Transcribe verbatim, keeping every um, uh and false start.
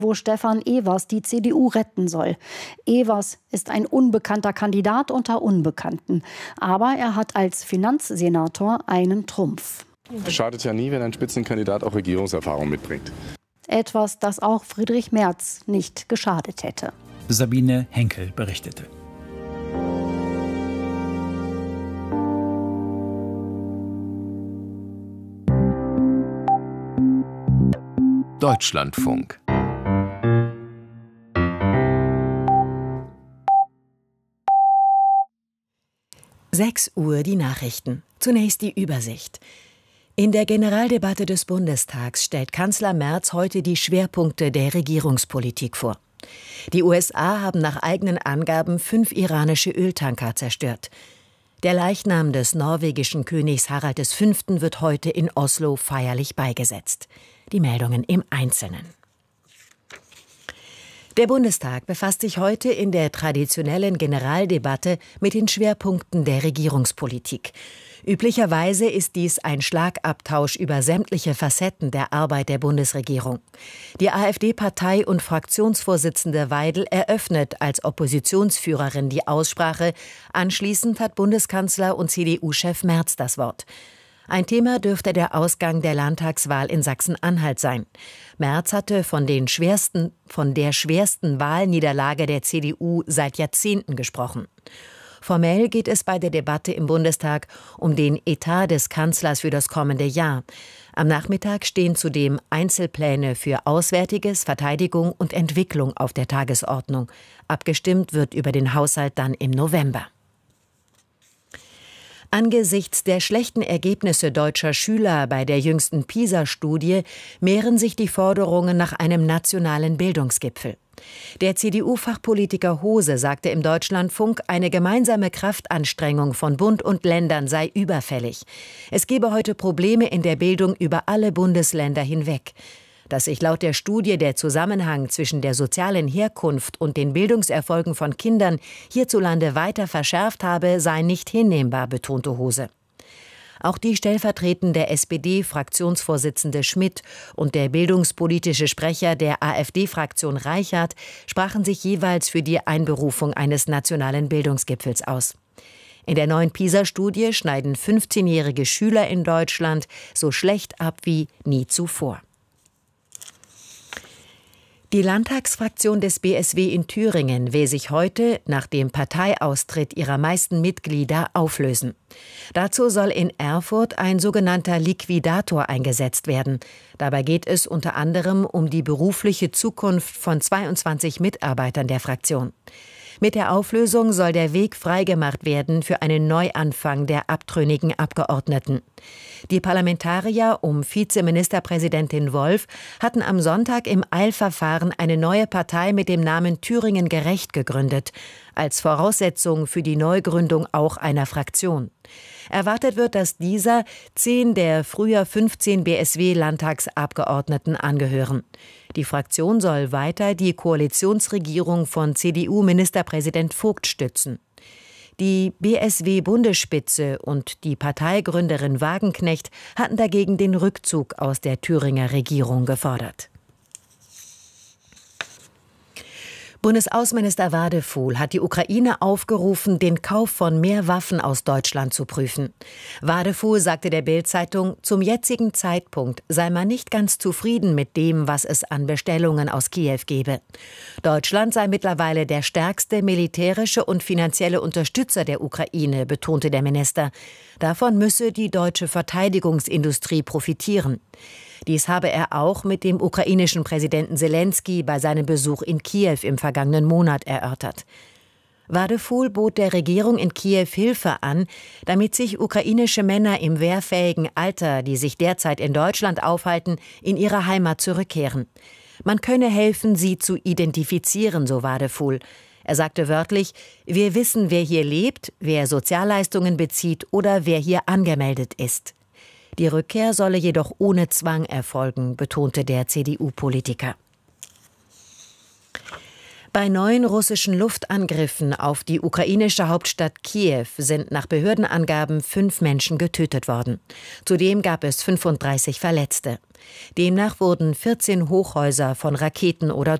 wo Stefan Evers die C D U retten soll. Evers ist ein unbekannter Kandidat unter Unbekannten. Aber er hat als Finanzsenator einen Trumpf. Schadet ja nie, wenn ein Spitzenkandidat auch Regierungserfahrung mitbringt. Etwas, das auch Friedrich Merz nicht geschadet hätte. Sabine Henkel berichtete. Deutschlandfunk. sechs Uhr die Nachrichten. Zunächst die Übersicht. In der Generaldebatte des Bundestags stellt Kanzler Merz heute die Schwerpunkte der Regierungspolitik vor. Die U S A haben nach eigenen Angaben fünf iranische Öltanker zerstört. Der Leichnam des norwegischen Königs Harald der Fünfte wird heute in Oslo feierlich beigesetzt. Die Meldungen im Einzelnen. Der Bundestag befasst sich heute in der traditionellen Generaldebatte mit den Schwerpunkten der Regierungspolitik. Üblicherweise ist dies ein Schlagabtausch über sämtliche Facetten der Arbeit der Bundesregierung. Die AfD-Partei- und Fraktionsvorsitzende Weidel eröffnet als Oppositionsführerin die Aussprache. Anschließend hat Bundeskanzler und C D U-Chef Merz das Wort. Ein Thema dürfte der Ausgang der Landtagswahl in Sachsen-Anhalt sein. Merz hatte von, den schwersten, von der schwersten Wahlniederlage der C D U seit Jahrzehnten gesprochen. Formell geht es bei der Debatte im Bundestag um den Etat des Kanzlers für das kommende Jahr. Am Nachmittag stehen zudem Einzelpläne für Auswärtiges, Verteidigung und Entwicklung auf der Tagesordnung. Abgestimmt wird über den Haushalt dann im November. Angesichts der schlechten Ergebnisse deutscher Schüler bei der jüngsten PISA-Studie mehren sich die Forderungen nach einem nationalen Bildungsgipfel. Der C D U-Fachpolitiker Hose sagte im Deutschlandfunk, eine gemeinsame Kraftanstrengung von Bund und Ländern sei überfällig. Es gebe heute Probleme in der Bildung über alle Bundesländer hinweg. Dass sich laut der Studie der Zusammenhang zwischen der sozialen Herkunft und den Bildungserfolgen von Kindern hierzulande weiter verschärft habe, sei nicht hinnehmbar, betonte Hose. Auch die stellvertretende S P D-Fraktionsvorsitzende Schmidt und der bildungspolitische Sprecher der AfD-Fraktion Reichert sprachen sich jeweils für die Einberufung eines nationalen Bildungsgipfels aus. In der neuen PISA-Studie schneiden fünfzehnjährige Schüler in Deutschland so schlecht ab wie nie zuvor. Die Landtagsfraktion des B S W in Thüringen will sich heute nach dem Parteiaustritt ihrer meisten Mitglieder auflösen. Dazu soll in Erfurt ein sogenannter Liquidator eingesetzt werden. Dabei geht es unter anderem um die berufliche Zukunft von zweiundzwanzig Mitarbeitern der Fraktion. Mit der Auflösung soll der Weg freigemacht werden für einen Neuanfang der abtrünnigen Abgeordneten. Die Parlamentarier um Vizeministerpräsidentin Wolf hatten am Sonntag im Eilverfahren eine neue Partei mit dem Namen Thüringen gerecht gegründet, als Voraussetzung für die Neugründung auch einer Fraktion. Erwartet wird, dass dieser zehn der früher fünfzehn B S W-Landtagsabgeordneten angehören. Die Fraktion soll weiter die Koalitionsregierung von C D U-Ministerpräsident Vogt stützen. Die B S W-Bundesspitze und die Parteigründerin Wagenknecht hatten dagegen den Rückzug aus der Thüringer Regierung gefordert. Bundesaußenminister Wadefuhl hat die Ukraine aufgerufen, den Kauf von mehr Waffen aus Deutschland zu prüfen. Wadefuhl sagte der Bild-Zeitung, zum jetzigen Zeitpunkt sei man nicht ganz zufrieden mit dem, was es an Bestellungen aus Kiew gebe. Deutschland sei mittlerweile der stärkste militärische und finanzielle Unterstützer der Ukraine, betonte der Minister. Davon müsse die deutsche Verteidigungsindustrie profitieren. Dies habe er auch mit dem ukrainischen Präsidenten Selenskyj bei seinem Besuch in Kiew im vergangenen Monat erörtert. Wadefuhl bot der Regierung in Kiew Hilfe an, damit sich ukrainische Männer im wehrfähigen Alter, die sich derzeit in Deutschland aufhalten, in ihre Heimat zurückkehren. Man könne helfen, sie zu identifizieren, so Wadefuhl. Er sagte wörtlich, wir wissen, wer hier lebt, wer Sozialleistungen bezieht oder wer hier angemeldet ist. Die Rückkehr solle jedoch ohne Zwang erfolgen, betonte der C D U-Politiker. Bei neun russischen Luftangriffen auf die ukrainische Hauptstadt Kiew sind nach Behördenangaben fünf Menschen getötet worden. Zudem gab es fünfunddreißig Verletzte. Demnach wurden vierzehn Hochhäuser von Raketen oder